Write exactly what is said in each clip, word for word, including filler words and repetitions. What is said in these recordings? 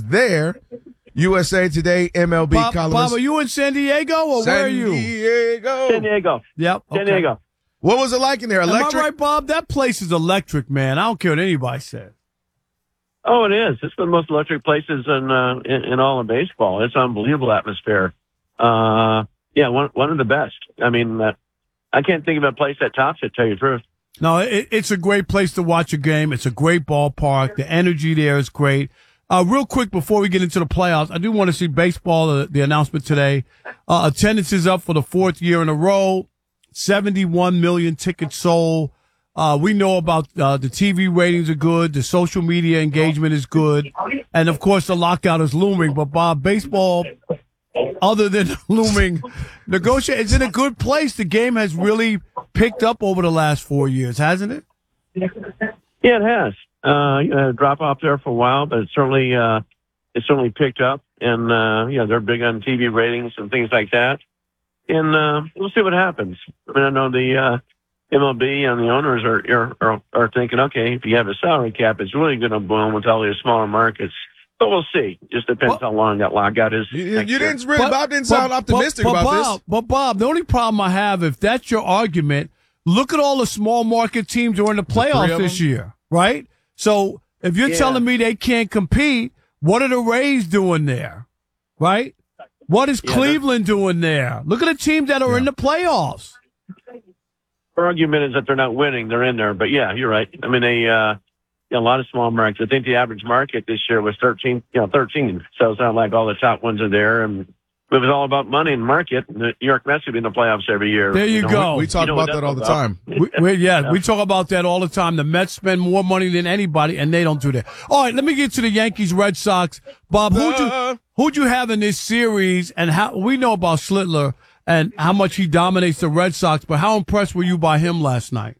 there. U S A Today M L B Bob, columnist. Bob, are you in San Diego or San where are you? Diego. San Diego. Yep. San okay. Diego. What was it like in there? Electric? Am I right, Bob? That place is electric, man. I don't care what anybody says. Oh, it is. It's the most electric places in uh, in, in all of baseball. It's an unbelievable atmosphere. Uh, yeah, one one of the best. I mean, uh, I can't think of a place that tops it, to tell you the truth. No, it, it's a great place to watch a game. It's a great ballpark. The energy there is great. Uh, real quick before we get into the playoffs, I do want to see baseball, uh, the announcement today. Uh, attendance is up for the fourth year in a row. seventy-one million tickets sold. Uh, we know about, uh, the T V ratings are good. The social media engagement is good. And of course the lockout is looming. But Bob, baseball, other than looming, negotiate, is in a good place. The game has really picked up over the last four years, hasn't it? Yeah, it has. Uh, you know, drop off there for a while, but it's certainly, uh, it's certainly picked up. And, uh, you know, they're big on T V ratings and things like that. And, uh, we'll see what happens. I mean, I know the, uh, M L B and the owners are, are, are thinking, okay, if you have a salary cap, it's really going to boom with all these smaller markets. But we'll see. Just depends well, how long that lockout is. You, you didn't really, but, Bob didn't sound but, optimistic but, but about Bob, this. But Bob, the only problem I have, if that's your argument, look at all the small market teams who are in the playoffs this year, right? So if you're yeah. telling me they can't compete, what are the Rays doing there, right? What is yeah, Cleveland doing there? Look at the teams that are yeah. in the playoffs. Our argument is that they're not winning; they're in there. But yeah, you're right. I mean, they uh, you know, a lot of small markets. I think the average market this year was thirteen. You know, thirteen. So it's not like all the top ones are there. And it was all about money and market. The New York Mets would be in the playoffs every year. There you, you know, go. We, we talk you know about that all the about. time. we, we, yeah, yeah, we talk about that all the time. The Mets spend more money than anybody, and they don't do that. All right, let me get to the Yankees, Red Sox. Bob, who'd you who'd you have in this series? And how we know about Schlittler and how much he dominates the Red Sox, but how impressed were you by him last night?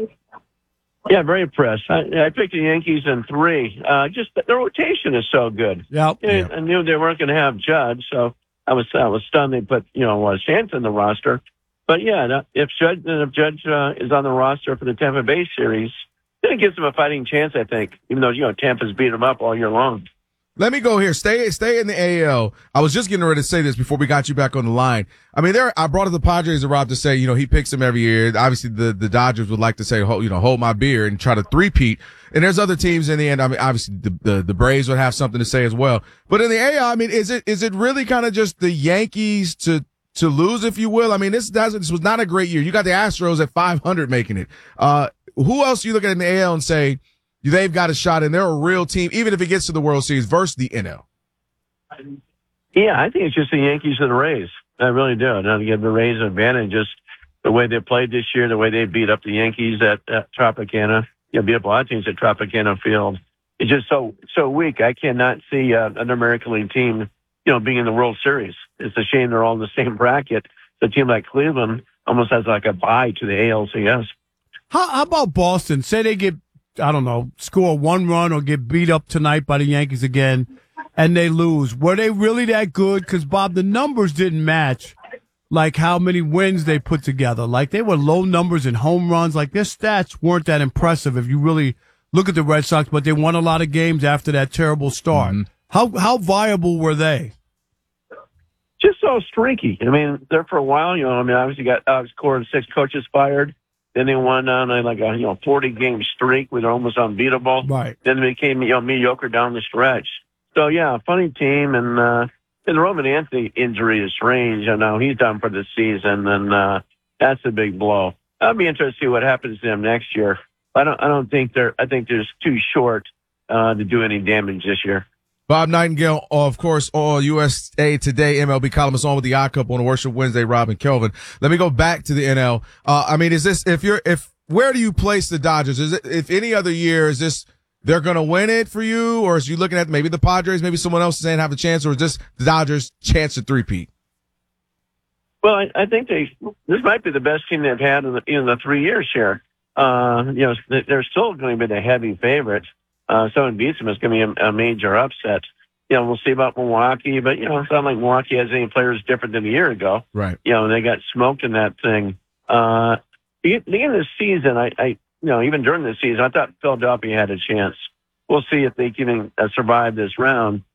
Yeah, very impressed. I, I picked the Yankees in three. Uh, just the rotation is so good. Yep. I, yep. I knew they weren't going to have Judge, so I was I was stunned they put you know uh, Stanton in the roster. But yeah, if Judge if Judge uh, is on the roster for the Tampa Bay series, then it gives them a fighting chance. I think, even though you know Tampa's beat them up all year long. Let me go here. Stay, stay in the A L. I was just getting ready to say this before we got you back on the line. I mean, there, I brought up the Padres to Rob to say, you know, he picks them every year. Obviously, the, the Dodgers would like to say, hold, you know, hold my beer and try to three-peat. And there's other teams in the end. I mean, obviously, the, the, the Braves would have something to say as well. But in the A L, I mean, is it, is it really kind of just the Yankees to, to lose, if you will? I mean, this doesn't, this was not a great year. You got the Astros at five hundred making it. Uh, who else do you look at in the A L and say, they've got a shot and they're a real team, even if it gets to the World Series versus the N L? Yeah, I think it's just the Yankees and the Rays. I really do. Now to give the Rays an advantage, just the way they played this year, the way they beat up the Yankees at, at Tropicana. You know, beat up a lot of teams at Tropicana Field. It's just so so weak. I cannot see uh, an American League team, you know, being in the World Series. It's a shame they're all in the same bracket. A team like Cleveland almost has like a bye to the A L C S. How, how about Boston? Say they get, I don't know, score one run or get beat up tonight by the Yankees again, and they lose. Were they really that good? Because, Bob, the numbers didn't match, like, how many wins they put together. Like, they were low numbers in home runs. Like, their stats weren't that impressive if you really look at the Red Sox, but they won a lot of games after that terrible start. Mm-hmm. How how viable were they? Just so streaky. I mean, there for a while, you know, I mean, obviously got Alex Cora and six coaches fired. Then they won on a, like a, you know, forty-game streak where they're almost unbeatable. Right. Then they became, you know, mediocre down the stretch. So, yeah, funny team. And, uh, and the Roman Anthony injury is strange. I know he's done for the season, and uh, that's a big blow. I'll be interested to see what happens to them next year. I don't, I don't think they're, I think they're too short uh, to do any damage this year. Bob Nightingale, of course, on U S A Today, M L B columnist, on with the Odd Couple on the Worship Wednesday, Rob and Kelvin. Let me go back to the N L. Uh, I mean, is this, if you're, if, where do you place the Dodgers? Is it, if any other year, is this, they're going to win it for you? Or is you looking at maybe the Padres, maybe someone else saying have a chance, or is this the Dodgers' chance to three-peat? Well, I, I think they, this might be the best team they've had in the, in the three years here. Uh, you know, they're still going to be the heavy favorite. Uh, someone beats them, it's going to be a, a major upset. You know, we'll see about Milwaukee, but, you know, it's not like Milwaukee has any players different than a year ago. Right. You know, they got smoked in that thing. Uh, the beginning of the season, I, I, you know, even during the season, I thought Philadelphia had a chance. We'll see if they can uh, survive this round.